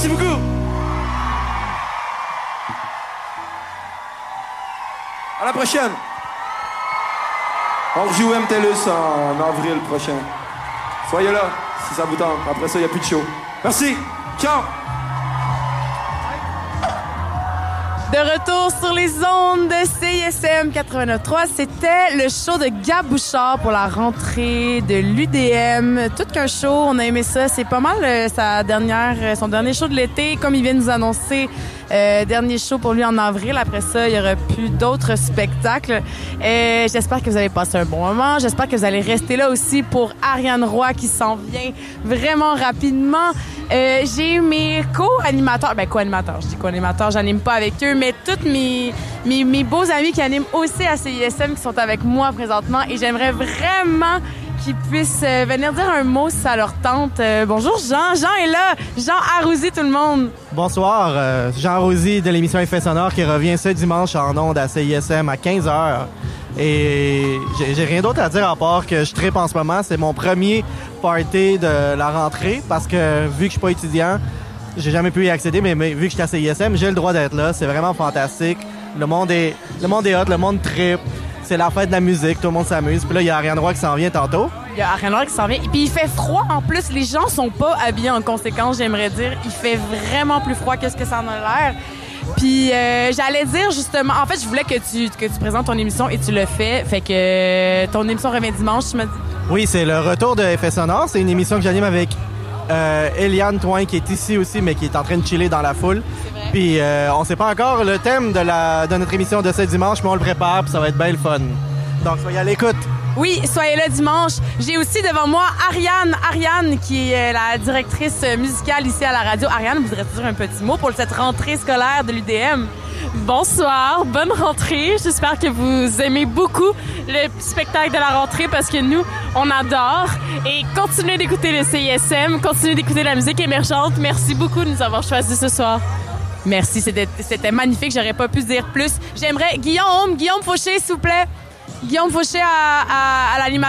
Merci beaucoup. À la prochaine. On rejoue MTLUS en avril prochain. Soyez là, si ça vous tente. Après ça, il n'y a plus de show. Merci. Ciao. De retour sur les ondes de CISM 89.3, c'était le show de Gab Bouchard pour la rentrée de l'UDM. Tout qu'un show, on a aimé ça. C'est pas mal son dernier show de l'été, comme il vient de nous annoncer. Dernier show pour lui en avril. Après ça, il y aura plus d'autres spectacles. J'espère que vous allez passer un bon moment. J'espère que vous allez rester là aussi pour Ariane Roy qui s'en vient vraiment rapidement. J'ai mes co-animateurs. Co-animateurs. Je dis co-animateurs, j'anime pas avec eux, mais tous mes beaux amis qui animent aussi à CISM qui sont avec moi présentement. Et j'aimerais vraiment qu'ils puissent venir dire un mot si ça leur tente. Bonjour Jean. Jean est là. Jean Arrouzi, tout le monde. Bonsoir. Jean Arrouzi de l'émission Effets sonores qui revient ce dimanche en ondes à CISM à 15h. Et j'ai rien d'autre à dire à part que je trippe en ce moment. C'est mon premier party de la rentrée parce que vu que je suis pas étudiant, j'ai jamais pu y accéder, mais vu que je suis à CISM, j'ai le droit d'être là. C'est vraiment fantastique. Le monde est hot, le monde trippe. C'est la fête de la musique, tout le monde s'amuse. Puis là, il y a Ariane Roy qui s'en vient tantôt. Il y a Ariane Roy qui s'en vient. Et puis il fait froid en plus. Les gens sont pas habillés en conséquence, j'aimerais dire. Il fait vraiment plus froid que ce que ça en a l'air. Puis j'allais dire justement, en fait, je voulais que tu présentes ton émission et tu le fais. Fait que ton émission revient dimanche, tu m'as dit. Oui, c'est le retour de Effets sonores. C'est une émission que j'anime avec Eliane Toin qui est ici aussi, mais qui est en train de chiller dans la foule. Puis on sait pas encore le thème de notre émission de ce dimanche, mais on le prépare, puis ça va être bien le fun. Donc soyez à l'écoute. Oui, soyez là dimanche. J'ai aussi devant moi Ariane qui est la directrice musicale ici à la radio. Ariane, vous voudrez dire un petit mot pour cette rentrée scolaire de l'UDM? Bonsoir, bonne rentrée. J'espère que vous aimez beaucoup le spectacle de la rentrée parce que nous, on adore. Et continuez d'écouter le CISM, continuez d'écouter la musique émergente. Merci beaucoup de nous avoir choisis ce soir. Merci, c'était magnifique. J'aurais pas pu dire plus. J'aimerais Guillaume Fauché, s'il vous plaît. Guillaume Fauché à l'animation.